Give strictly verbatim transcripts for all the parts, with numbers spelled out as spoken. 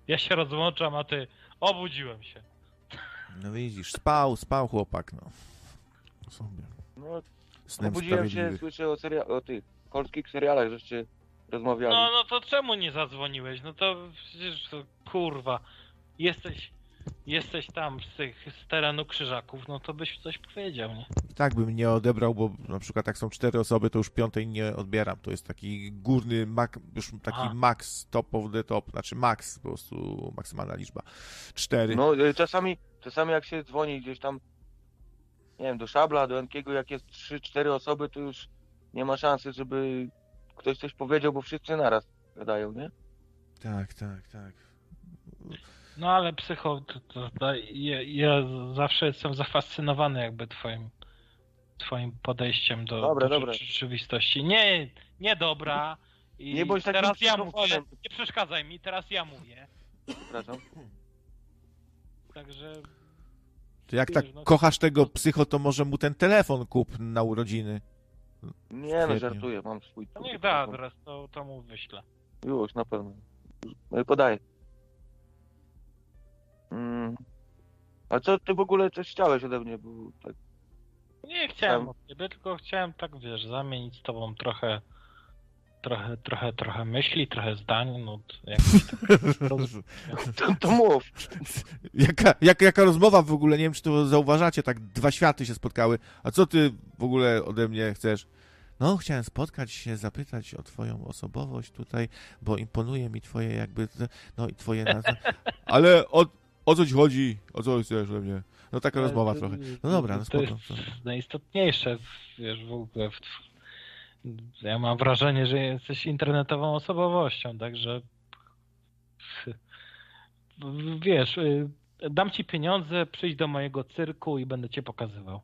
Ja się rozłączam, a ty obudziłem się. No widzisz, spał, spał chłopak, no. Sobie. No, Snem obudziłem się, sprawiedliwych. słyszę o, seria- o tych polskich serialach, żeście rozmawiali. No, no to czemu nie zadzwoniłeś? No to przecież to, kurwa, jesteś, jesteś tam z tych, z terenu Krzyżaków, no to byś coś powiedział, nie? I tak bym nie odebrał, bo na przykład jak są cztery osoby, to już piątej nie odbieram. To jest taki górny, mak, już taki Aha. max, top of the top, znaczy max, po prostu maksymalna liczba. Cztery. No, y, czasami, czasami jak się dzwoni gdzieś tam, nie wiem, do Szabla, do Enkiego, jak jest trzy cztery osoby, to już nie ma szansy, żeby ktoś coś powiedział, bo wszyscy naraz gadają, nie? Tak, tak, tak. No ale psycho, to, to, to, ja, ja zawsze jestem zafascynowany jakby twoim, twoim podejściem do, Dobra, do dobra. rzeczywistości. Nie, nie dobra. I Nie bądź takim teraz ja mówię, psychofanem. nie przeszkadzaj mi, teraz ja mówię. Przepraszam. Także To jak Wiesz, tak no- kochasz tego psycho, to może mu ten telefon kup na urodziny. Nie Świetnie. no, żartuję, mam swój... to niech da adres, to, to mu wyślę. Już, na pewno. No i podaję. Mm. A co ty w ogóle coś chciałeś ode mnie, bo tak... Nie chciałem Tam. od ciebie, tylko chciałem tak, wiesz, zamienić z tobą trochę trochę, trochę, trochę myśli, trochę zdań, no to jakoś tak. To, to mów. Jaka, jak, jaka rozmowa w ogóle, nie wiem, czy to zauważacie, tak dwa światy się spotkały. A co ty w ogóle ode mnie chcesz? No, chciałem spotkać się, zapytać o twoją osobowość tutaj, bo imponuje mi twoje jakby, no i twoje nazwy. Ale o, o co ci chodzi? O co chcesz ode mnie? No taka rozmowa trochę. No dobra, no To spoko. jest najistotniejsze, wiesz, w ogóle. W, ja mam wrażenie, że jesteś internetową osobowością, także wiesz, dam ci pieniądze, przyjdź do mojego cyrku i będę cię pokazywał.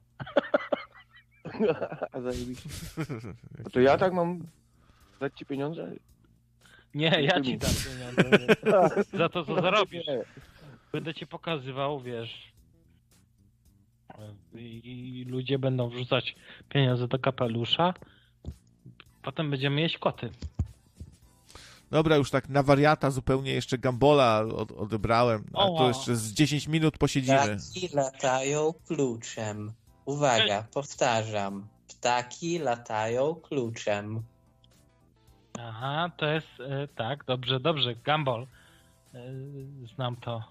A zajebiście. A to ja tak mam dać ci pieniądze? Nie, ja ci dam pieniądze nie. Za to, co zarobisz. Będę cię pokazywał, wiesz. I, I ludzie będą wrzucać pieniądze do kapelusza. Potem będziemy jeść koty. Dobra, już tak na wariata zupełnie jeszcze Gambola od, odebrałem. A O, to jeszcze z dziesięć minut posiedzimy. Ptaki latają kluczem. Uwaga, powtarzam. Ptaki latają kluczem. Aha, to jest e, tak, dobrze, dobrze, Gumball. E, znam to.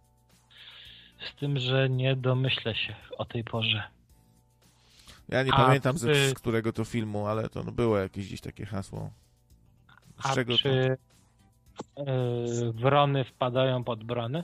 Z tym, że nie domyślę się o tej porze. Ja nie A pamiętam z, czy- z którego to filmu, ale to no, było jakieś gdzieś takie hasło. Z A czego to? czy e, wrony wpadają pod brony?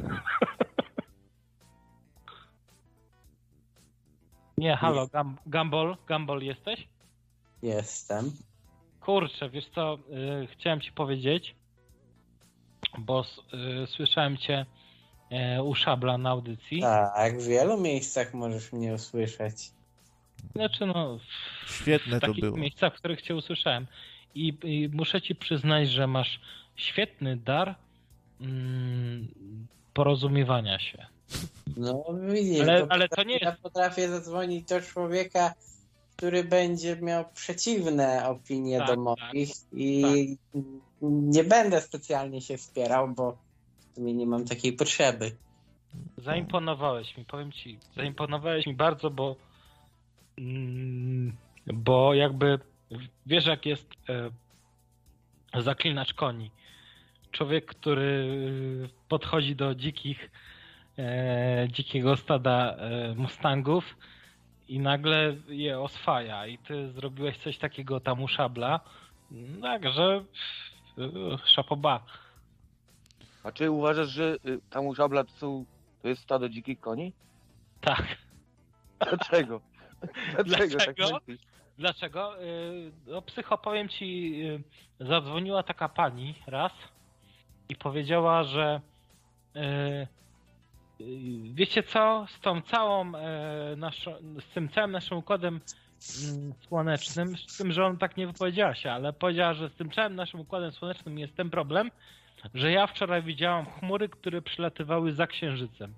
Nie, halo, Gam, Gumball, Gumball jesteś? Jestem. Kurczę, wiesz co, y, chciałem ci powiedzieć, bo s- y, słyszałem cię y, u Szabla na audycji. Tak, w wielu miejscach możesz mnie usłyszeć. Znaczy no, Świetne w to takich było. miejscach, w których cię usłyszałem. I, i muszę ci przyznać, że masz świetny dar mm, porozumiewania się. No widzisz, Ale- bo ale to nie ja jest- potrafię zadzwonić do człowieka, który będzie miał przeciwne opinie Tak, do tak, moich i nie będę specjalnie się wspierał, bo w sumie nie mam takiej potrzeby. Zaimponowałeś mi, powiem ci, zaimponowałeś mi bardzo, bo mm, bo jakby wiesz jak jest e, zaklinacz koni. Człowiek, który podchodzi do dzikich e, dzikiego stada e, mustangów i nagle je oswaja i ty zrobiłeś coś takiego tam u Szabla, także e, szapoba. A czy uważasz, że y, tam u Szabla to, są, to jest stado dzikich koni? Tak. Dlaczego? Dlaczego, tak Dlaczego? myślisz? Dlaczego? Yy, No, psycho, powiem ci, yy, zadzwoniła taka pani raz i powiedziała, że yy, yy, wiecie co, z tą całą yy, naszą, z tym całym naszym układem yy, słonecznym, z tym, że on tak nie wypowiedziała się, ale powiedziała, że z tym całym naszym układem słonecznym jest ten problem, że ja wczoraj widziałam chmury, które przylatywały za księżycem.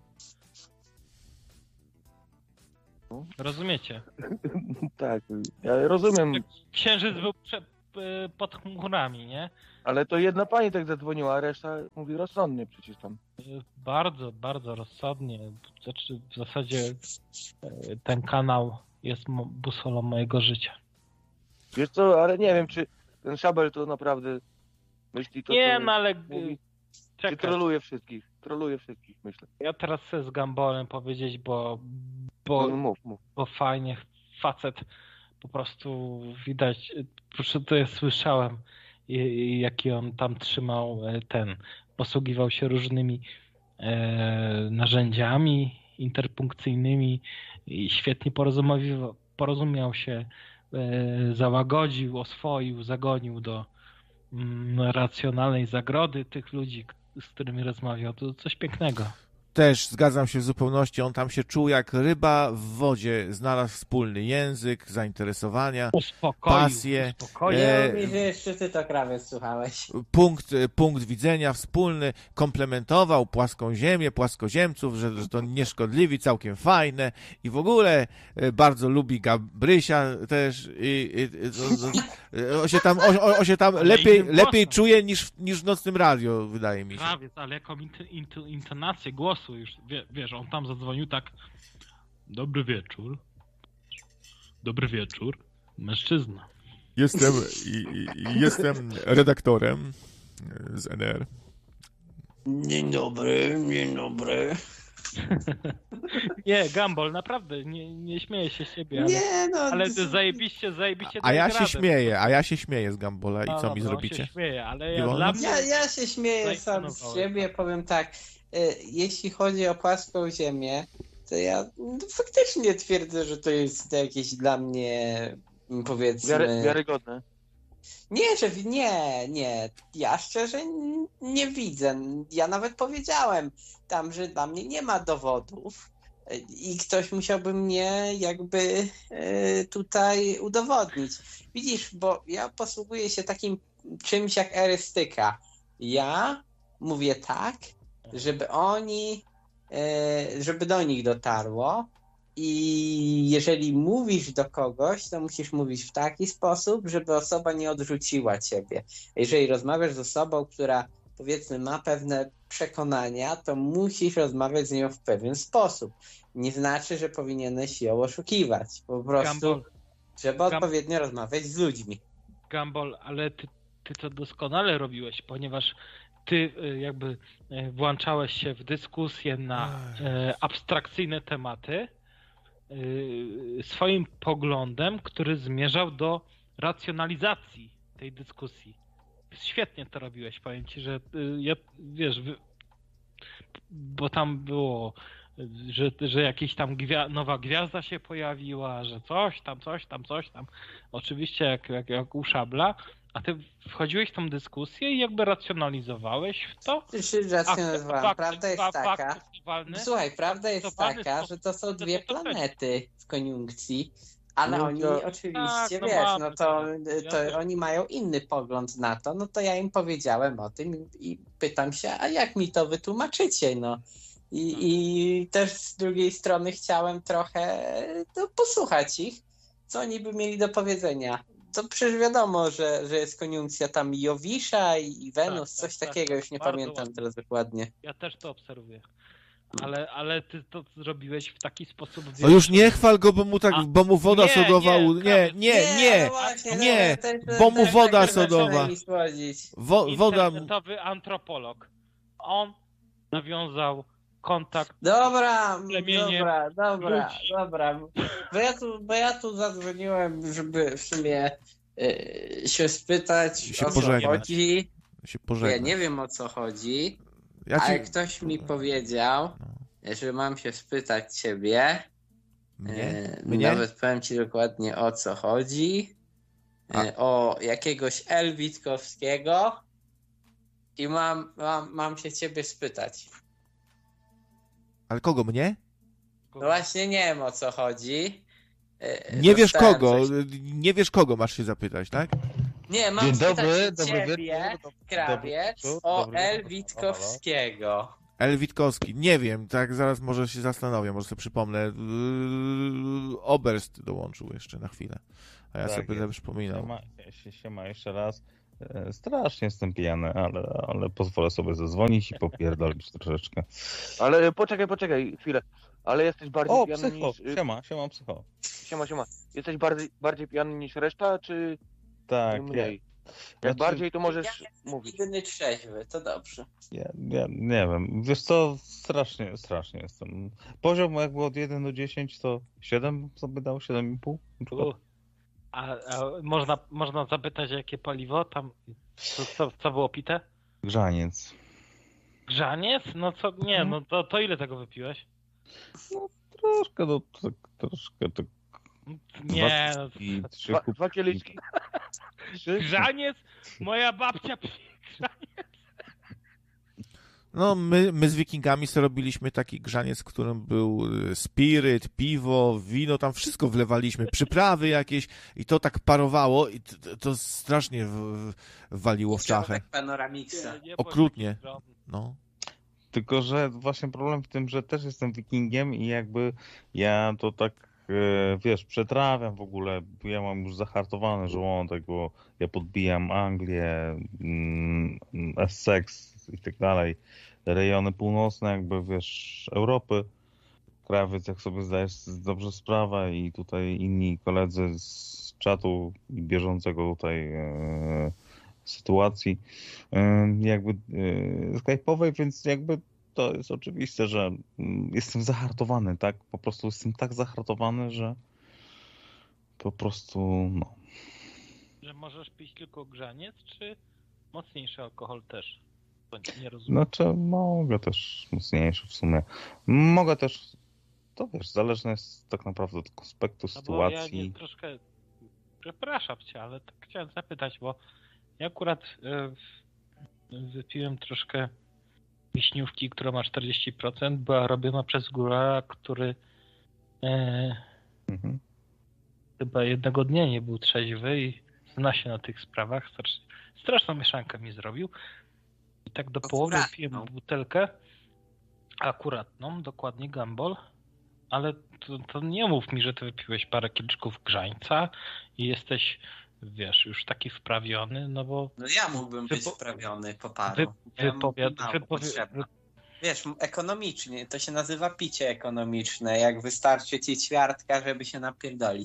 Rozumiecie? Tak, ja rozumiem. Księżyc był prze, y, pod chmurami, nie? Ale to jedna pani tak zadzwoniła, a reszta mówi rozsądnie przecież tam. Y, Bardzo, bardzo rozsądnie. Znaczy, w zasadzie y, ten kanał jest mo- busolą mojego życia. Wiesz co, ale nie wiem, czy ten Szabel to naprawdę myśli to, Nie, co no ale y, mówi, czy czekaj. troluje wszystkich. Troluje wszystkich, myślę. Ja teraz chcę z Gambolem powiedzieć, bo, No, bo, mów, mów. bo fajnie facet po prostu widać, po prostu to ja słyszałem, i- i jaki on tam trzymał e, ten, posługiwał się różnymi e, narzędziami interpunkcyjnymi i świetnie porozumiał, porozumiał się, e, załagodził, oswoił, zagonił do mm, racjonalnej zagrody tych ludzi, k- z którymi rozmawiał. To coś pięknego. Też zgadzam się w zupełności, on tam się czuł jak ryba w wodzie, znalazł wspólny język, zainteresowania, Uspokoił, pasję, uspokoił. e, Nie mówi, że jeszcze ty to krawiec słuchałeś. punkt, punkt widzenia wspólny, komplementował płaską ziemię, płaskoziemców, że, że to nieszkodliwi, całkiem fajne i w ogóle e, bardzo lubi Gabrysia też i, i, i to, to, on się tam, on, on się tam Ale lepiej, innym lepiej głosem. czuje niż, niż w nocnym radio, wydaje mi się. Krawiec, ale jaką int- int- intonację głosu już, wie, wiesz, on tam zadzwonił tak: dobry wieczór, dobry wieczór, mężczyzna. Jestem, i, i, jestem redaktorem z N R. Dzień dobry, dzień dobry. Nie, Gumball, naprawdę, nie, nie śmieję się z siebie, ale, Nie no, ale ty zajebiście, zajebiście A ja dajesz się radę. śmieję, a ja się śmieję z Gambola i No, co no, mi no, zrobicie? się śmieję, ale Nie ja, wolno? dla mnie... Ja, ja się śmieję sam z Zaimponowałeś, siebie, tak. powiem tak, y, jeśli chodzi o płaską ziemię, to ja no, faktycznie twierdzę, że to jest jakieś dla mnie, mm, powiedzmy... Wiary, wiarygodne. Nie, że wi- nie, nie. Ja szczerze n- nie widzę. Ja nawet powiedziałem tam, że dla mnie nie ma dowodów y, i ktoś musiałby mnie jakby y, tutaj udowodnić. Widzisz, bo ja posługuję się takim czymś jak erystyka. Ja mówię tak, żeby oni, y, żeby do nich dotarło. I jeżeli mówisz do kogoś, to musisz mówić w taki sposób, żeby osoba nie odrzuciła ciebie. Jeżeli rozmawiasz z osobą, która powiedzmy ma pewne przekonania, to musisz rozmawiać z nią w pewien sposób. Nie znaczy, że powinieneś ją oszukiwać. Po prostu Gumball, trzeba odpowiednio rozmawiać z ludźmi. Gumball, ale ty, ty to doskonale robiłeś, ponieważ ty y, jakby y, włączałeś się w dyskusję na y, abstrakcyjne tematy y, swoim poglądem, który zmierzał do racjonalizacji tej dyskusji. Świetnie to robiłeś, powiem ci, że y, ja, wiesz, wy, bo tam było, y, że, że jakaś tam gwia- nowa gwiazda się pojawiła, że coś tam, coś tam, coś tam. Oczywiście jak, jak, jak u Szabla, a ty wchodziłeś w tą dyskusję i jakby racjonalizowałeś w to. Czy racjonalizowałem? Fakty- Prawda jest fa- taka, faktywalne. słuchaj, prawda jest Faktywalny taka, sposób, że to są to dwie to tak. planety w koniunkcji, ale No oni to- oczywiście, Tak, no wiesz, mamy no to, to. Ja to też- oni mają inny pogląd na to, no to ja im powiedziałem o tym i, i pytam się, a jak mi to wytłumaczycie, no. I, I też z drugiej strony chciałem trochę no, posłuchać ich, co oni by mieli do powiedzenia. To przecież wiadomo, że, że jest koniunkcja tam i Jowisza i, i Wenus, Tak, coś tak, takiego, tak, już nie bardzo pamiętam ładnie. teraz dokładnie. Ja też to obserwuję. Ale, ale ty to zrobiłeś w taki sposób... No już nie chwal go, bo mu tak, A, bo mu woda nie, sodowa... nie, u- Nie, prawie. nie, nie, no właśnie, nie, no, też- bo mu też woda tak sodowa. zaczyna mi słodzić. Wo, woda... Internetowy antropolog. On nawiązał kontakt. Dobra, Plemienie dobra, dobra, ludzi. dobra. Bo ja tu, bo ja tu zadzwoniłem, żeby w sumie y, się spytać, Się o co pożegnać. chodzi. się Ja pożegna. nie wiem, o co chodzi, Ja ci... ale ktoś mi powiedział, że mam się spytać ciebie. Mnie? E, Mnie? Nawet powiem ci dokładnie, o co chodzi. E, O jakiegoś L. Witkowskiego. I mam, mam, mam się ciebie spytać. Ale kogo, mnie? No właśnie nie wiem, o co chodzi. E, Nie wiesz dostałem kogo, coś- nie wiesz kogo masz się zapytać, tak? Nie, mam Dzień spytać dobry, się dobry ciebie, wieczór, dobry- krawiec, dobry wieczór, o dobry L. wieczór. Witkowskiego. El Witkowski, nie wiem, tak zaraz może się zastanowię, może sobie przypomnę. Yy, Oberst dołączył jeszcze na chwilę. A ja Tak sobie będę jest. przypominał. Siema, się- siema jeszcze raz. E, Strasznie jestem pijany, ale, ale pozwolę sobie zadzwonić i popierdolić troszeczkę. Ale poczekaj, poczekaj chwilę. Ale jesteś bardziej O, pijany psycho! niż... y, Siema, siema psycho. Siema, siema. Jesteś bardziej, bardziej pijany niż reszta, czy Tak, mniej? ja, Jak znaczy, bardziej, to Ja możesz jestem mówić. jedyny trzeźwy, to dobrze. ja, ja nie wiem, wiesz co, strasznie, strasznie jestem. Poziom jakby od jeden do dziesięciu to siedem sobie dał, siedem i pół. na przykład. U, a, a można, można zapytać, jakie paliwo tam, co, co, co było pite? Grzaniec. Grzaniec? No co, nie, no to, to ile tego wypiłeś? Troszkę, no tak, troszkę, tak. Nie, no, I trzy Dwa, kubki. dwa kieliszki? Trzy? grzaniec? Moja babcia pije grzaniec. No, my, my z Wikingami sobie robiliśmy taki grzaniec, w którym był y, spiryt, piwo, wino, tam wszystko wlewaliśmy, przyprawy jakieś i to tak parowało i to, to strasznie w, w, waliło w czachę. Środek Panoramixa. Nie, nie bądź Okrutnie. taki skromny. No. Tylko, że właśnie problem w tym, że też jestem wikingiem i jakby ja to tak, e, wiesz, przetrawiam w ogóle. Ja mam już zahartowany żołądek, bo ja podbijam Anglię, mm, Essex i tak dalej. Rejony północne, jakby wiesz, Europy. Krawiec, jak sobie zdajesz dobrze sprawę i tutaj inni koledzy z czatu i bieżącego tutaj e, sytuacji e, jakby e, skype'owej, więc jakby to jest oczywiste, że mm, jestem zahartowany, tak? Po prostu jestem tak zahartowany, że po prostu no. Że możesz pić tylko grzaniec, czy mocniejszy alkohol też? To nie rozumiem. Znaczy mogę też mocniejszy w sumie. Mogę też, to wiesz, zależne jest tak naprawdę od aspektu No bo ja sytuacji. nie, troszkę, przepraszam cię, ale tak chciałem zapytać, bo ja akurat y, wypiłem troszkę wiśniówki, która ma czterdzieści procent, była robiona przez góra, który e, Mhm. chyba jednego dnia nie był trzeźwy i zna się na tych sprawach. Strasznie, straszną mieszankę mi zrobił. I tak do połowy Akuratną. piłem butelkę akuratną, dokładnie Gambol, ale to, to nie mów mi, że ty wypiłeś parę kieliszków grzańca i jesteś, wiesz, już taki wprawiony, no bo No ja mógłbym być Wypo- wprawiony po paru. wy, Ja wypowiad, mało wypowie, potrzebne. Wiesz, ekonomicznie, to się nazywa picie ekonomiczne, jak wystarczy ci ćwiartka, żeby się napierdolić.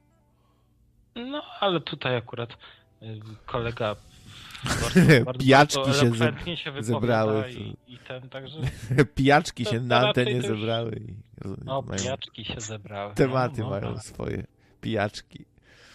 no ale tutaj akurat y, kolega bardzo, bardzo, Pijaczki bardzo się elokwentnie się wypowiada zebrały. i, i ten, także Pijaczki To- się to na raczej antenie to już- zebrały i o, mają, pijaczki się zebrały. tematy no, no, mają no. swoje. Pijaczki.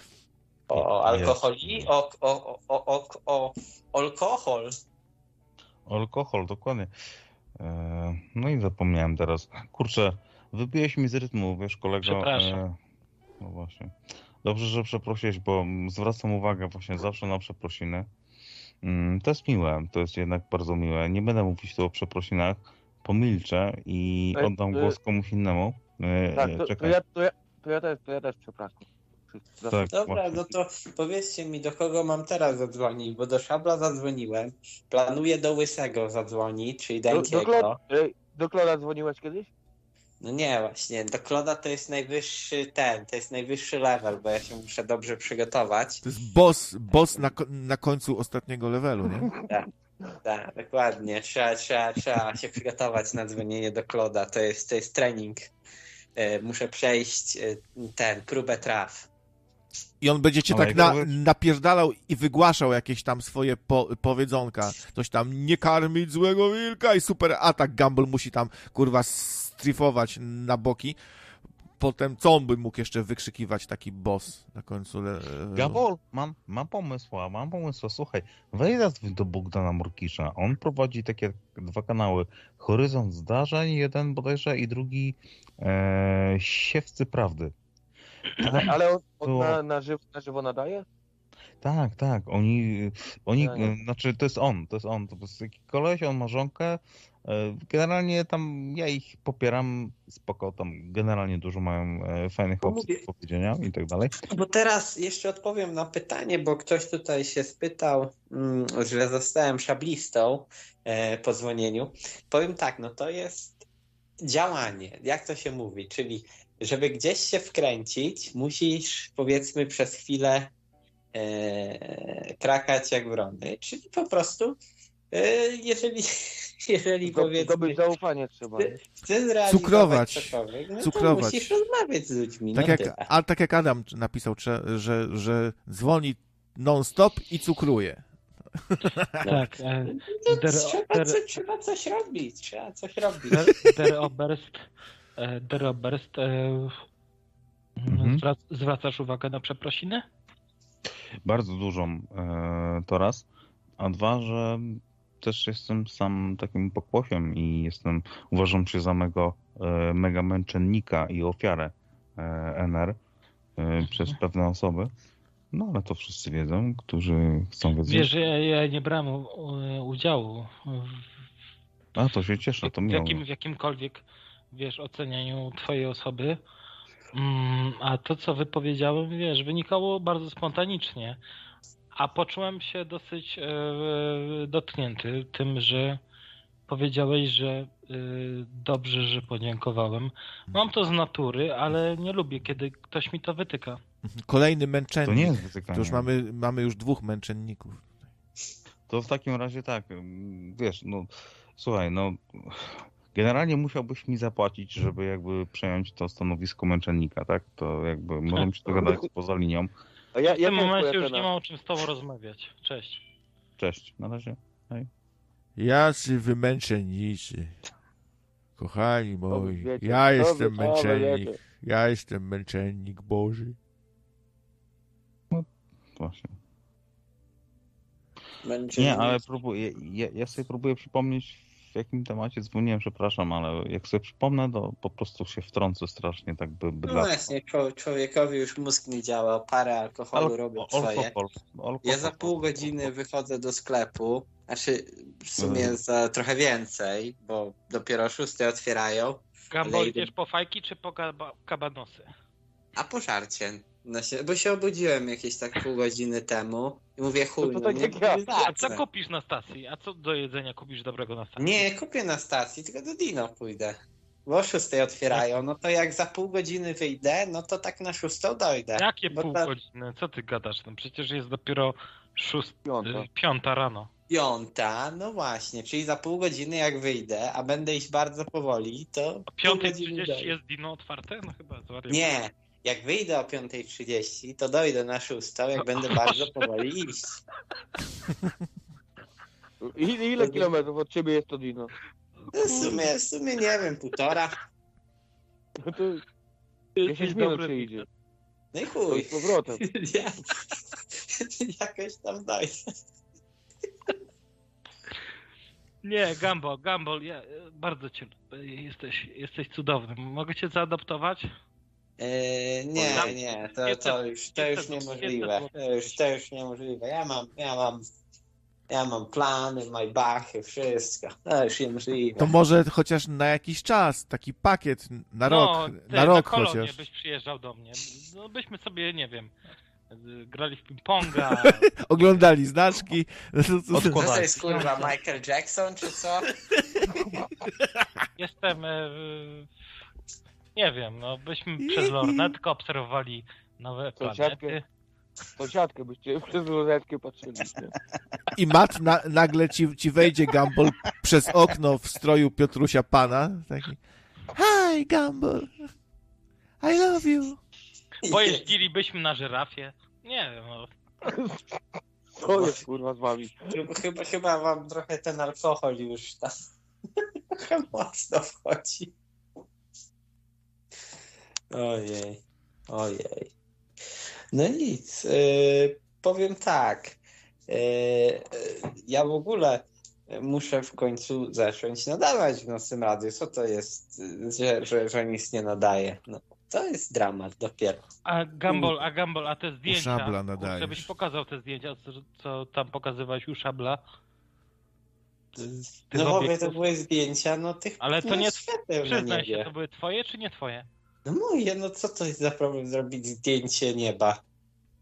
O alkoholi? O, o, o, o, o, o alkohol. Alkohol, dokładnie. E, No i zapomniałem teraz. Kurczę, wybiłeś mi z rytmu, wiesz, kolego. Przepraszam. E, No właśnie. Dobrze, że przeprosiłeś, bo zwracam uwagę właśnie zawsze na przeprosiny. Mm, To jest miłe, to jest jednak bardzo miłe. Nie będę mówić tu o przeprosinach, pomilczę i Ej, oddam y- głos komuś innemu. E, Tak, e, to, to, Czekaj. ja, to, ja, to ja też, to ja też przepraszam. Za- Tak, Dobra, właśnie. no to powiedzcie mi, do kogo mam teraz zadzwonić, bo do Szabla zadzwoniłem. Planuję do Łysego zadzwonić, czyli Do, do, Denkiego. Klo, ej, do Kloda dzwoniłeś kiedyś? No nie, właśnie, do Kloda to jest najwyższy ten, to jest najwyższy level, bo ja się muszę dobrze przygotować. To jest boss, boss na, ko- na końcu ostatniego levelu, nie? Tak, dokładnie. Trzeba, trzeba, trzeba się przygotować na dzwonienie do Kloda. To jest, to jest trening. E, Muszę przejść e, ten, próbę traf. I on będzie cię Ale tak jak na, to wy- napierdalał i wygłaszał jakieś tam swoje po, powiedzonka. Coś tam, nie karmić złego wilka i super atak. Gumball musi tam, kurwa, strifować na boki. Potem, co on by mógł jeszcze wykrzykiwać, taki boss na końcu? Le... Gabol, mam, mam pomysła, mam pomysła. Słuchaj, wejdź zadzwoń do Bogdana Murkisza. On prowadzi takie dwa kanały. Horyzont Zdarzeń, jeden bodajże i drugi e, Siewcy Prawdy. Ale, ale on, on To- na, na, żywo, na żywo nadaje? Tak, tak, oni, oni, Ja nie. e, znaczy to jest on, to jest on, to jest taki koleś, on ma żonkę, e, generalnie tam ja ich popieram, spoko, tam generalnie dużo mają e, fajnych No opcji mówię- do powiedzenia i tak dalej. Bo teraz jeszcze odpowiem na pytanie, bo ktoś tutaj się spytał, mm, że zostałem szablistą e, po dzwonieniu. Powiem tak, no to jest działanie, jak to się mówi, czyli żeby gdzieś się wkręcić, musisz powiedzmy przez chwilę e, krakać jak wrony, czyli po prostu e, jeżeli, jeżeli powiedzmy Zdobyć zaufanie trzeba. chce- chce zrealizować Cukrować. cokolwiek, no Cukrować. to musisz rozmawiać z ludźmi, Tak no jak, tyle. a tak jak Adam napisał, cze- że, że dzwoni non-stop i cukruje. Tak. E, No, der, trzeba, der, co, trzeba coś robić, trzeba coś robić. der, der Oberst, e, der Oberst, e, Mhm. zwrac, zwracasz uwagę na przeprosiny? Bardzo dużą e, to raz, a dwa, że też jestem sam takim pokłosiem i jestem, uważam się za mego e, mega męczennika i ofiarę e, N R e, przez pewne osoby. No ale to wszyscy wiedzą, którzy chcą wiedzieć. Wiesz, że ja, ja nie brałem u, u, udziału w, A to się cieszę, to w, miło. jakim, w jakimkolwiek, wiesz, ocenianiu twojej osoby. Mm, a to, co wypowiedziałem, wiesz, wynikało bardzo spontanicznie. A poczułem się dosyć e, dotknięty tym, że powiedziałeś, że e, dobrze, że podziękowałem. Mam to z natury, ale nie lubię, kiedy ktoś mi to wytyka. Kolejny To męczennik. nie jest To wytykanie. już mamy, mamy już dwóch męczenników. To w takim razie tak, mm, wiesz, no słuchaj, no generalnie musiałbyś mi zapłacić, żeby jakby przejąć to stanowisko męczennika, tak? To jakby możemy się dogadać poza linią. A ja, W tym jaka jest momencie twoja już cena? nie ma o czym z tobą rozmawiać. Cześć. Cześć, na razie. Jacy wy męczennicy. Kochani moi, wiecie, ja to jestem wy co męczennik. wiecie. Ja jestem męczennik Boży. Właśnie. Będzie Nie, ale próbuję, ja, ja sobie próbuję przypomnieć, w jakim temacie dzwoniłem, przepraszam, ale jak sobie przypomnę, to po prostu się wtrącę strasznie, tak by, by No dla... właśnie, czło- człowiekowi już mózg nie działa, parę alkoholu robią swoje. Alkohol, alkohol, Ja za pół godziny wychodzę do sklepu, znaczy w sumie Mhm. za trochę więcej, bo dopiero o szóstej otwierają, Gambo, Ale idziesz po fajki czy po gaba- kabanosy? a po żarcie. No się, bo się obudziłem jakieś tak pół godziny temu i mówię chuj, No to no tak nie, jak ja. nie A co zacznę. kupisz na stacji? A co do jedzenia kupisz dobrego na stacji? Nie, kupię na stacji, tylko do Dino pójdę. Bo o szóstej otwierają, no to jak za pół godziny wyjdę, no to tak na szóstą dojdę. Jakie Bo pół ta- godziny? Co ty gadasz? No przecież jest dopiero szóst... Piąta. y, piąta rano. Piąta, no właśnie, czyli za pół godziny jak wyjdę, a będę iść bardzo powoli, to O pół piątej godziny trzydzieści dojdę. jest Dino otwarte? No chyba zwariowałem. Nie, jak wyjdę o piątej trzydzieści, to dojdę na szóstą, jak będę bardzo powoli iść. Ile, ile kilometrów od ciebie jest to Dino? No w sumie, w sumie nie wiem, półtora. No to Jesteś dziesięć minut dobry. się idzie. No i To chuj. i z powrotem. Ja, jakoś tam dojdę. Nie, Gambo, Gambo, ja y, bardzo cię lubię. Jesteś, jesteś cudowny. Mogę cię zaadoptować? Eee, nie, Tam- nie, to, jest to to- już, to jest już to- niemożliwe. jest to- To już, to już niemożliwe. Ja mam, ja mam, ja mam plany, majbachy, wszystko. To już niemożliwe. To może chociaż na jakiś czas, taki pakiet na rok, no, ty, na rok kolonię chociaż. byś przyjeżdżał do mnie. No byśmy sobie, nie wiem, y, grali w ping-ponga. Oglądali znaczki. No to- to- Odkładali. Co to jest kurwa, Michael Jackson czy co? Jestem, y, nie wiem, no byśmy przez lornetkę obserwowali nowe Sąsiadkę. planety. Sąsiadkę byście przez rozetkę patrzyli. Nie? I Matt na, nagle ci, ci wejdzie Gumball przez okno w stroju Piotrusia Pana. Taki, hi Gumball, I love you. Pojeździlibyśmy na żyrafie. Nie wiem, no. Co jest kurwa z wami? Chyba, chyba, chyba wam trochę ten alkohol już tam trochę mocno wchodzi. Ojej, ojej. No nic, yy, powiem tak. Yy, yy, ja w ogóle muszę w końcu zacząć nadawać w Nocnym Radiu. Co to jest, że, że, że nic nie nadaje? No, to jest dramat dopiero. A Gumball, a Gumball, a te zdjęcia, Szabla nadajesz. żebyś pokazał te zdjęcia, co, co tam pokazywałeś u Szabla. Z tych No mówię, to obiektów. były zdjęcia, no tych Ale to no, nie- świateł na Przyznaj się, niebie. to były twoje czy nie twoje? No mówię, no co to jest za problem zrobić zdjęcie nieba?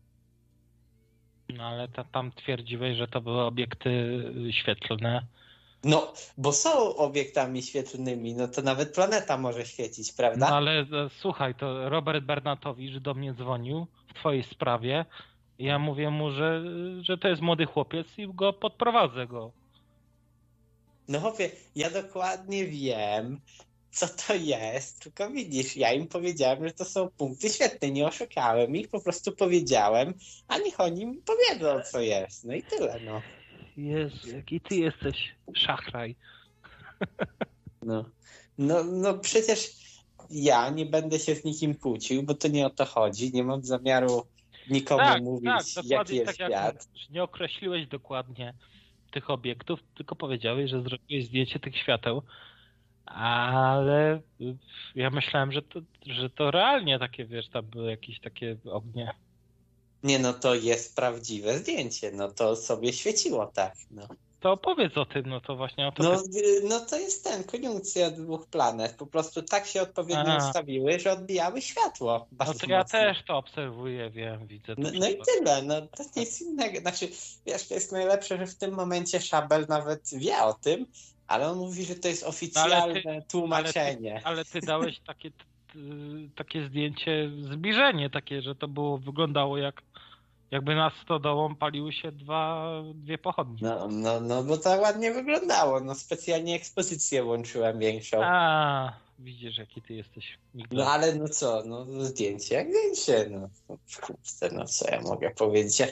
No ale ta, tam twierdziłeś, że to były obiekty świetlne. No, bo są obiektami świetlnymi, no to nawet planeta może świecić, prawda? No ale e, słuchaj, to Robert Bernatowicz do mnie dzwonił w twojej sprawie i ja mówię mu, że, że to jest młody chłopiec i go podprowadzę go. No chłopie, ja dokładnie wiem, co to jest, tylko widzisz, ja im powiedziałem, że to są punkty świetne, nie oszukałem ich, po prostu powiedziałem, a niech oni mi powiedzą, co jest, no i tyle, no. Jezu, jaki ty jesteś szachraj. No, no, no przecież ja nie będę się z nikim kłócił, bo to nie o to chodzi, nie mam zamiaru nikomu Tak, mówić, tak, jaki dokładnie jest tak jak świat. mówisz. Nie określiłeś dokładnie tych obiektów, tylko powiedziałeś, że zrobiłeś zdjęcie tych świateł, ale ja myślałem, że to, że to realnie takie, wiesz, tam były jakieś takie ognie. Nie, no to jest prawdziwe zdjęcie, no to sobie świeciło tak, no. To opowiedz o tym, no to właśnie o to... No, pytam. y, no to jest ten, koniunkcja dwóch planet, po prostu tak się odpowiednio A. ustawiły, że odbijały światło No bardzo to ja mocno. też to obserwuję, wiem, widzę. To No, no i wszystko. tyle, no to nic innego. Znaczy, wiesz, to jest najlepsze, że w tym momencie Szabel nawet wie o tym, ale on mówi, że to jest oficjalne ale tłumaczenie. ty, ale ty dałeś takie, t, t, takie zdjęcie, zbliżenie takie, że to było, wyglądało jak jakby nad stodołą paliły się dwa, dwie pochodnie. No, no, no, bo to ładnie wyglądało. No specjalnie ekspozycję łączyłem większą. A, widzisz, jaki ty jesteś. No ale no co, no zdjęcie jak zdjęcie, no. Kurczę, no co ja mogę powiedzieć?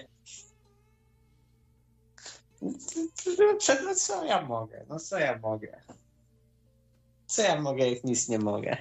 No co ja mogę, no co ja mogę? Co ja mogę, jak nic nie mogę?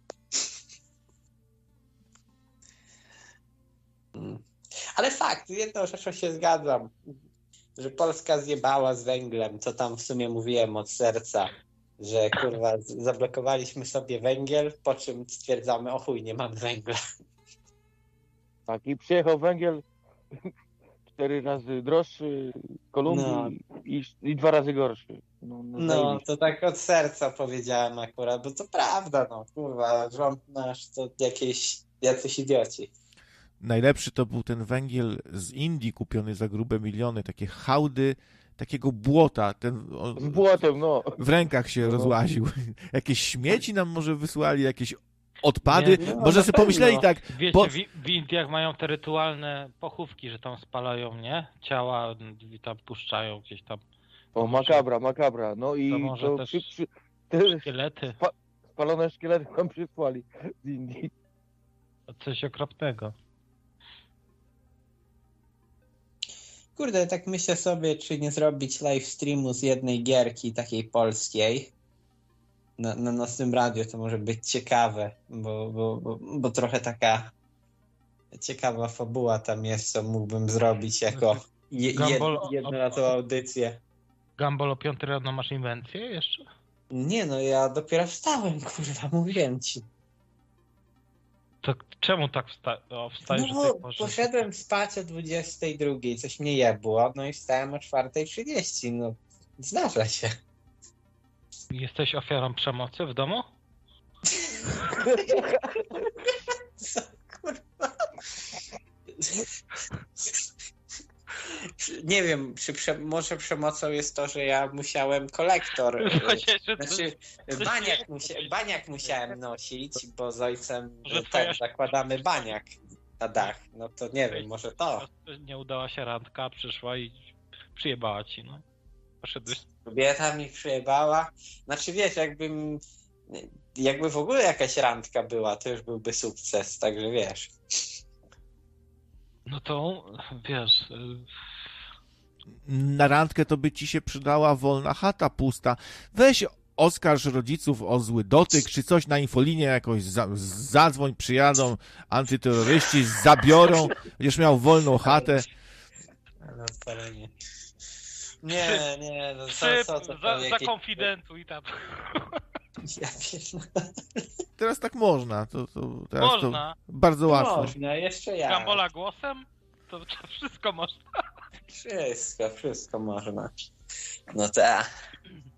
Hmm. Ale fakt, jedną rzeczą się zgadzam, że Polska zjebała z węglem, co tam w sumie mówiłem od serca, że kurwa zablokowaliśmy sobie węgiel, po czym stwierdzamy, o chuj, nie mamy węgla. Tak, i przyjechał węgiel cztery razy droższy w Kolumbii No. i, i dwa razy gorszy. No, no, No, zajebiście. to tak od serca powiedziałem akurat, bo to prawda, no kurwa, rząd nasz to jakieś, jacyś idioci. Najlepszy to był ten węgiel z Indii kupiony za grube miliony, takie hałdy takiego błota. Ten, on, Z błotem, no. w rękach się No. rozłaził. Jakieś śmieci nam może wysłali, jakieś odpady. Nie, no, może na sobie pewno. pomyśleli tak, Wiecie, po... w, w Indiach mają te rytualne pochówki, że tam spalają, nie? Ciała i tam puszczają gdzieś tam O, makabra, makabra. No i To to, może też- przy, przy, te szkielety. spalone szkielety nam przysłali z Indii. Coś okropnego. Kurde, tak myślę sobie, czy nie zrobić live streamu z jednej gierki takiej polskiej na, na nocnym radiu, to może być ciekawe, bo, bo, bo, bo trochę taka ciekawa fabuła tam jest, co mógłbym zrobić jako je, jed, Gumball- jednorazową audycję. Gumball o piątej rano masz inwencję jeszcze? Nie no, ja dopiero wstałem, kurwa, mówiłem ci. To czemu tak wsta- o, wstajesz No o tej bo porze? poszedłem spać o dwudziestej drugiej, coś mnie jebło, no i wstałem o czwartej trzydzieści, no zdarza się. Jesteś ofiarą przemocy w domu? Co, kurwa? Nie wiem, czy prze, może przemocą jest to, że ja musiałem kolektor, Chociaż, że to- znaczy coś baniak, jest. musia, baniak musiałem nosić, bo z ojcem Że tak, twoja- zakładamy baniak na dach, no to nie wiem, może to. Nie udała się randka, przyszła i przyjebała ci, no. Poszedłeś. Kobieta mi przyjebała, znaczy wiesz, jakbym, jakby w ogóle jakaś randka była, to już byłby sukces, także wiesz. No to, wiesz, y, na randkę to by ci się przydała wolna chata pusta. Weź oskarż rodziców o zły dotyk, czy coś na infolinię jakoś za, zadzwoń, przyjadą antyterroryści, zabiorą, będziesz miał wolną chatę. No, wcale nie. Nie, nie, no co, Trzy, co, co, za, jakieś- zakonfidentuj tam. Ja pierdolę. Teraz tak można, to, to teraz Można. to bardzo łatwo. Można, jeszcze ja. Gambola głosem? To, to wszystko można. Wszystko, wszystko można. No tak.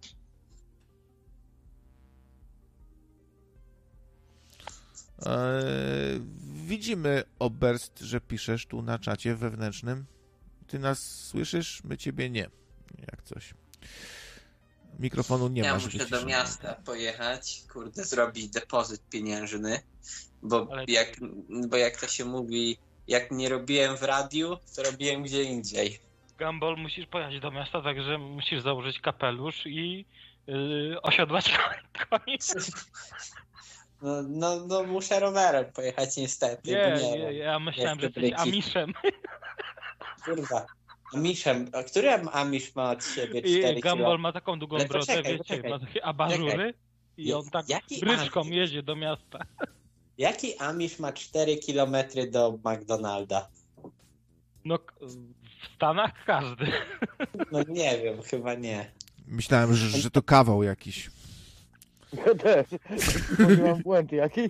Eee, widzimy, Oberst, że piszesz tu na czacie wewnętrznym. Ty nas słyszysz? My ciebie nie. Jak coś. Mikrofonu nie Ja ma. żeby muszę do ciszyć. miasta pojechać, kurde, zrobić depozyt pieniężny, bo Ale- jak, bo jak to się mówi, jak nie robiłem w radiu, to robiłem gdzie indziej. Gumball, musisz pojechać do miasta, także musisz założyć kapelusz i yy, osiodłać koni. No, no, no muszę rowerem pojechać niestety, Nie, bo nie nie, wiem. ja myślałem, że Jest jesteś wybryki. Amiszem. Kurwa. Amiszem, a który Amisz ma od siebie I cztery Gumball kilo? ma taką długą Ale brodę, poczekaj, wiecie, poczekaj. ma takie abażury i on tak Jaki bryczką Amisz? jedzie do miasta. Jaki Amisz ma cztery kilometry do McDonalda? No, k- w Stanach każdy. No nie wiem, chyba nie. Myślałem, że, że to kawał jakiś. Ja też. Może mam błędy jakieś.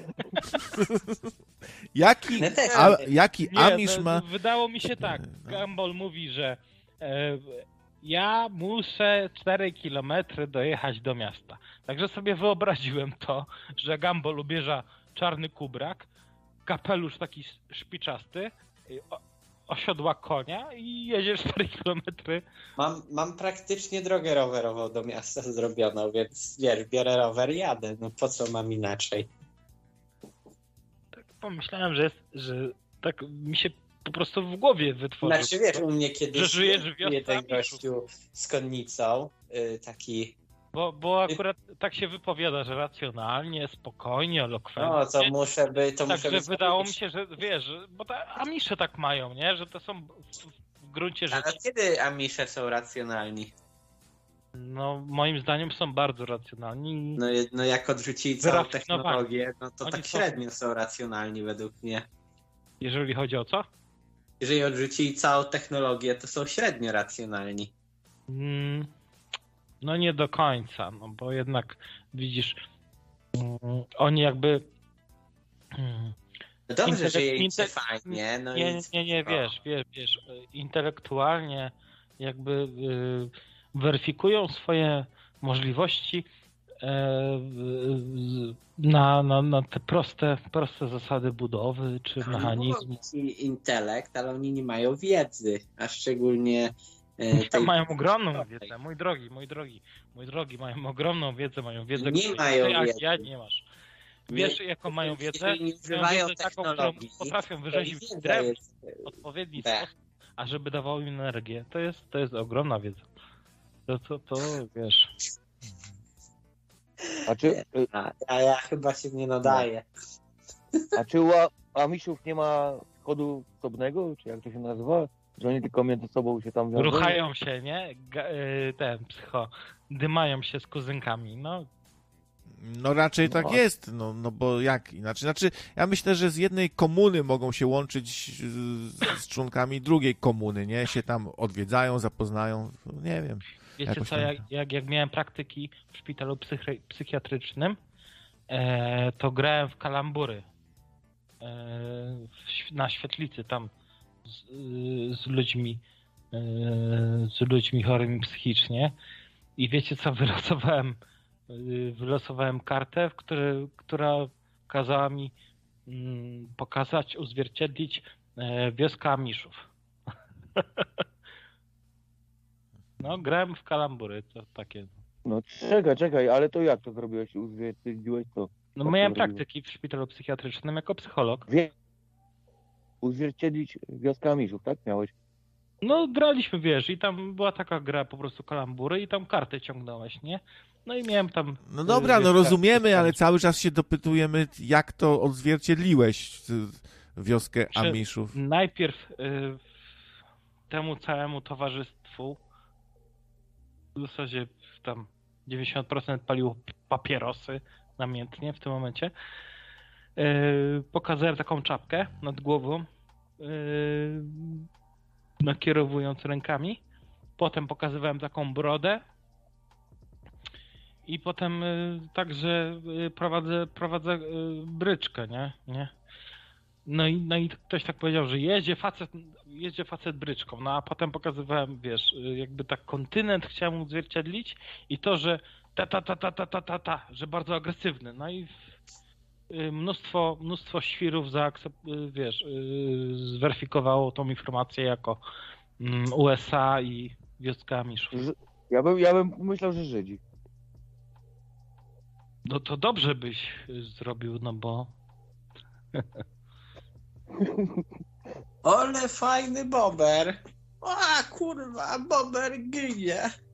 Jaki, No też, a, jaki Nie, Amish no, ma... wydało mi się tak. No. Gumball mówi, że e, ja muszę cztery kilometry dojechać do miasta. Także sobie wyobraziłem to, że Gumball ubierza czarny kubrak, kapelusz taki szpiczasty, i o, osiodła konia i jedzie cztery kilometry. Mam, mam praktycznie drogę rowerową do miasta zrobioną, więc wiesz, biorę rower i jadę. No po co mam inaczej? Tak pomyślałem, że, jest, że tak mi się po prostu w głowie wytworzył. Znaczy wiesz, u mnie kiedyś Że żyjesz w wiosce jeden Amishów. gościu z konnicą, y, taki, Bo, bo akurat tak się wypowiada, że racjonalnie, spokojnie, elokwentnie. no to muszę by, to muszę Także by wydało mi zrobić. się, że wiesz, że- bo te Amisze tak mają, nie? Że to są w, w gruncie Ale rzeczy. kiedy Amisze są racjonalni? No moim zdaniem są bardzo racjonalni. No, je- no jak odrzucili całą Wyrafinowani. technologię, no to Oni tak są- średnio są racjonalni według mnie. Jeżeli chodzi o co? Jeżeli odrzucili całą technologię, to są średnio racjonalni. Mm, no nie do końca, no bo jednak widzisz, mm, oni jakby mm, No dobrze, Intelek- że jej się inte- fajnie, no nie, i... nie, nie, no. wiesz, wiesz, wiesz, intelektualnie jakby y, weryfikują swoje możliwości e, y, na, na, na te proste, proste zasady budowy czy Oni mechanizmu. mogą mieć intelekt, ale oni nie mają wiedzy, a szczególnie e, Tam tej... mają ogromną wiedzę, mój drogi, mój drogi, mój drogi, mają ogromną wiedzę, mają wiedzę, Nie której mają ty, jak wiedzy. ja nie masz. Wiesz, Nie- jaką mają wiedzę? Jeżeli nie Mają używają wiedzę taką, którą technologii, potrafią to wyrzeźbić ich wiedza drewno jest... w odpowiedni B. sposób, a żeby dawało im energię. To jest, to jest ogromna wiedza. To, to, to wiesz. A czy, A, a ja chyba się nie nadaję. a czy u A- Amishów nie ma kodu osobnego, czy jak to się nazywa? Że oni tylko między sobą się tam wiążą? Ruchają się, nie? Ga- y, ten psycho. Dymają się z kuzynkami. No, No raczej No. tak jest, no, no bo jak inaczej? Znaczy, ja myślę, że z jednej komuny mogą się łączyć z, z członkami drugiej komuny, nie? Się tam odwiedzają, zapoznają, nie wiem. wiecie Jakoś co, tak. jak, jak, jak miałem praktyki w szpitalu psychi- psychiatrycznym, e, to grałem w kalambury. E, w, ś- na świetlicy tam z, y, z ludźmi e, z ludźmi chorymi psychicznie. I wiecie co, wylosowałem y, wylosowałem kartę, w której, która kazała mi mm, pokazać, uzwierciedlić e, wioskę Amiszów. No, grałem w kalambury, to takie. No czekaj, czekaj, ale to jak to zrobiłeś? Uzwierciedliłeś to? No, Jak miałem to robiłeś? praktyki w szpitalu psychiatrycznym jako psycholog. Wie... Uzwierciedlić wioskę Amishów, tak? Miałeś? No, graliśmy, wiesz, i tam była taka gra po prostu kalambury i tam kartę ciągnąłeś, nie? No i miałem tam... No dobra, y, no wioskę- rozumiemy, ale cały czas się dopytujemy, jak to odzwierciedliłeś y, wioskę Czy- Amishów. Najpierw y, temu całemu towarzystwu w zasadzie tam dziewięćdziesiąt procent paliło papierosy namiętnie w tym momencie. Y, pokazałem taką czapkę nad głową, y, nakierowując rękami. Potem pokazywałem taką brodę. I potem y, także y, prowadzę, prowadzę y, bryczkę, nie? nie? No i, no i ktoś tak powiedział, że jedzie facet, jedzie facet bryczką, no a potem pokazywałem, wiesz, y, jakby tak kontynent chciałem odzwierciedlić i to, że ta, ta, ta, ta, ta, ta, ta, ta, że bardzo agresywny, no i y, mnóstwo, mnóstwo świrów zaakcep- y, wiesz, y, zweryfikowało tą informację jako mm, U S A i wioska Amiszów. Że, Ja bym, ja bym myślał, że Żydzi. No to dobrze byś zrobił, no bo... Ole fajny bober. A kurwa, bober ginie.